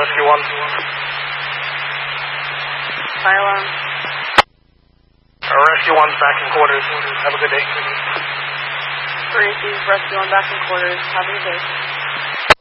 Rescue 1. Fire alarm. Rescue 1's back in quarters. Have a good day. 3 Rescue 1 back in quarters. Have a good day.